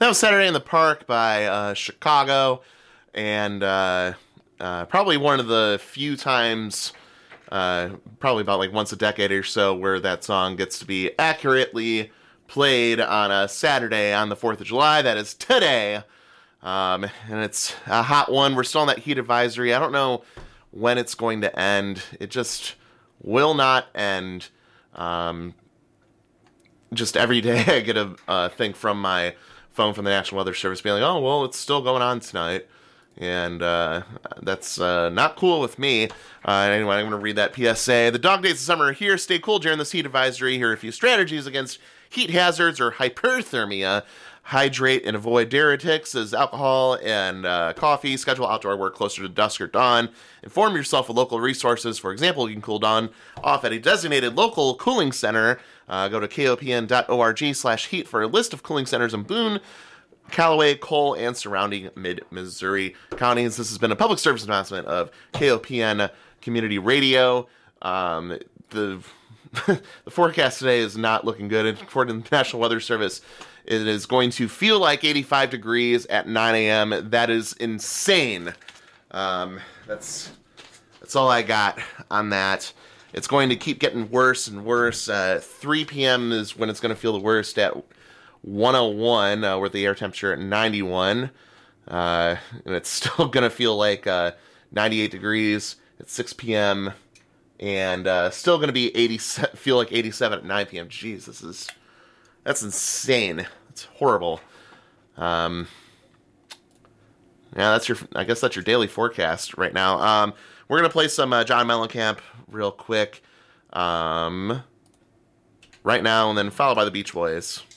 That was Saturday in the Park by Chicago, and probably one of the few times, probably about like once a decade or so, where that song gets to be accurately played on a Saturday on the 4th of July. That is today. And it's a hot one. We're still on that heat advisory. I don't know when it's going to end. It just will not end. Just every day I get a thing from my phone from the National Weather Service being like, oh, well, it's still going on tonight. And that's not cool with me. Anyway, I'm going to read that PSA. The dog days of summer are here. Stay cool during this heat advisory. Here are a few strategies against heat hazards or hyperthermia. Hydrate and avoid diuretics as alcohol and coffee. Schedule outdoor work closer to dusk or dawn. Inform yourself of local resources. For example, you can cool down off at a designated local cooling center. Go to kopn.org/heat for a list of cooling centers in Boone, Callaway, Cole, and surrounding mid-Missouri counties. This has been a public service announcement of KOPN Community Radio. The forecast today is not looking good. According to the National Weather Service, it is going to feel like 85 degrees at 9 a.m. That is insane. That's all I got on that. It's going to keep getting worse and worse. 3 p.m. is when it's going to feel the worst at 101, with the air temperature at 91. And it's still going to feel like 98 degrees at 6 p.m. And still going to be feel like 87 at 9 p.m. Jeez, that's insane. It's horrible. Yeah, I guess that's your daily forecast right now. We're going to play some John Mellencamp real quick right now, and then followed by the Beach Boys.